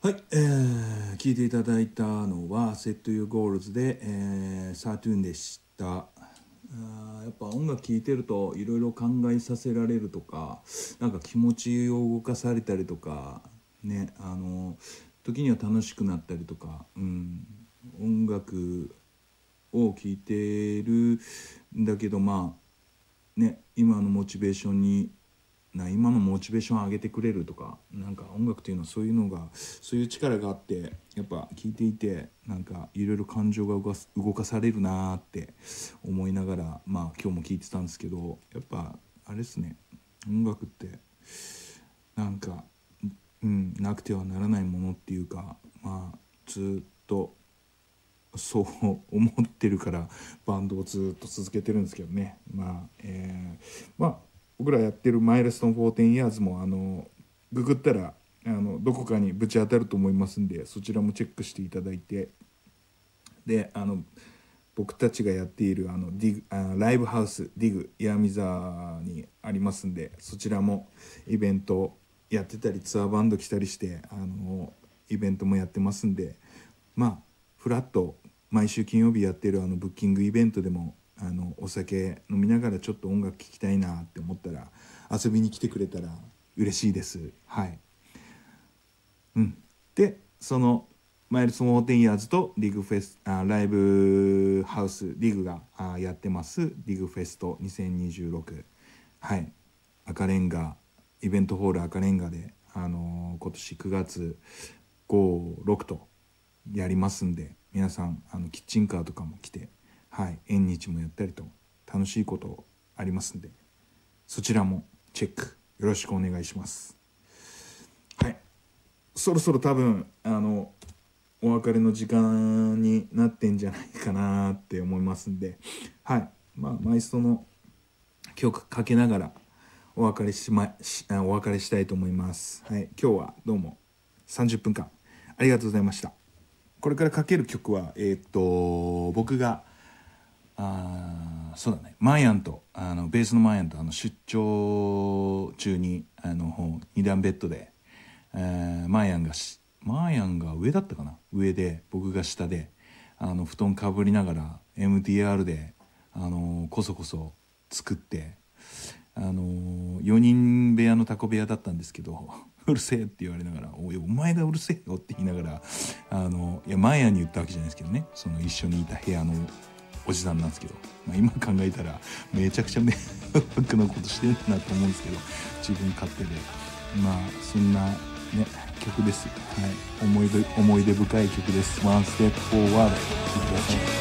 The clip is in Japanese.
はい、聞いていただいたのはセットユーゴールズで、サートゥーンでした。やっぱ音楽聴いてるといろいろ考えさせられるとか、なんか気持ちを動かされたりとかね、時には楽しくなったりとか、音楽を聴いてるんだけど、今のモチベーションに今のモチベーションを上げてくれるとか、なんか音楽っていうのはそういうのが、そういう力があって、やっぱ聴いていてなんかいろいろ感情が動かされるなって思いながら、今日も聴いてたんですけど、やっぱあれですね、音楽ってなんか、なくてはならないものっていうか、ずっとそう思ってるからバンドをずっと続けてるんですけどね。僕らやってるマイルストーン14イヤーズもググったらどこかにぶち当たると思いますんで、そちらもチェックしていただいて、で僕たちがやっているライブハウスディグ岩見沢にありますんで、そちらもイベントやってたりツアーバンド来たりしてイベントもやってますんで、フラット毎週金曜日やってるブッキングイベントでもお酒飲みながらちょっと音楽聴きたいなって思ったら遊びに来てくれたら嬉しいです。はい。でそのマイルス・モーテンヤーズとリグフェスライブハウスリグがやってますリグフェスト2026、はい、赤レンガイベントホール赤レンガで、今年9月56とやりますんで、皆さんキッチンカーとかも来て、はい、縁日もやったりと楽しいことありますんで、そちらもチェックよろしくお願いします。はい、そろそろ多分お別れの時間になってんじゃないかなって思いますんで、はい、マイストの曲かけながらお別れしたいと思います。はい、今日はどうも30分間ありがとうございました。これからかける曲は僕がそうだね、マーヤンとベースのマーヤンと出張中に2段ベッドで、マーヤンが上だったかな、上で僕が下で布団かぶりながら MTR でこそこそ作って、4人部屋のタコ部屋だったんですけどうるせえって言われながら、お前がうるせえよって言いながらいやマーヤンに言ったわけじゃないですけどね、その一緒にいた部屋のおじさんなんですけど、今考えたらめちゃくちゃ迷惑なことしてるなと思うんですけど、自分勝手でそんなね曲です。はい、思い出深い曲です。ワンステップフォーワード聴いてください。